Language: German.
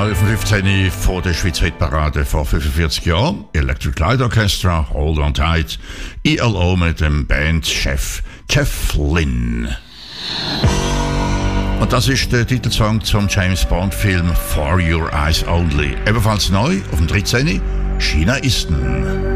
neu auf dem 15. von der Schweizer Hitparade vor 45 Jahren. Electric Light Orchestra, Hold On Tight. ELO mit dem Bandchef Jeff Lynne. Und das ist der Titelsong zum James Bond Film For Your Eyes Only. Ebenfalls neu auf dem 13. China Eastern.